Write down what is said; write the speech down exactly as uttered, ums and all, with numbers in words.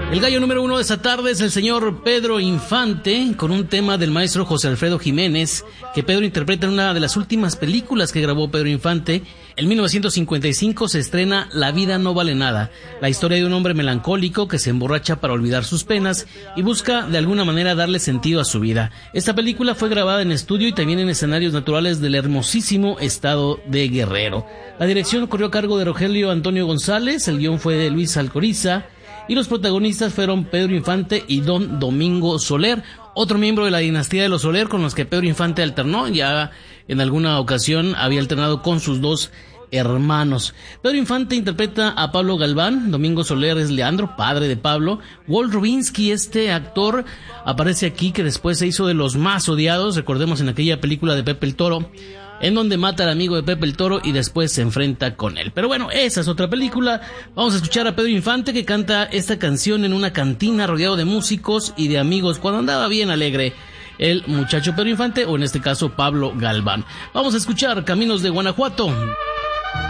El gallo número uno de esta tarde es el señor Pedro Infante, con un tema del maestro José Alfredo Jiménez, que Pedro interpreta en una de las últimas películas que grabó Pedro Infante. En mil novecientos cincuenta y cinco se estrena La vida no vale nada, la historia de un hombre melancólico que se emborracha para olvidar sus penas y busca de alguna manera darle sentido a su vida. Esta película fue grabada en estudio y también en escenarios naturales del hermosísimo estado de Guerrero. La dirección corrió a cargo de Rogelio Antonio González, el guión fue de Luis Alcoriza, y los protagonistas fueron Pedro Infante y don Domingo Soler, otro miembro de la dinastía de los Soler con los que Pedro Infante alternó. Ya en alguna ocasión había alternado con sus dos hermanos. Pedro Infante interpreta a Pablo Galván, Domingo Soler es Leandro, padre de Pablo. Walt Rubinsky, este actor, aparece aquí, que después se hizo de los más odiados, recordemos en aquella película de Pepe el Toro, en donde mata al amigo de Pepe el Toro y después se enfrenta con él. Pero bueno, esa es otra película. Vamos a escuchar a Pedro Infante, que canta esta canción en una cantina rodeado de músicos y de amigos cuando andaba bien alegre el muchacho Pedro Infante, o en este caso Pablo Galván. Vamos a escuchar Caminos de Guanajuato.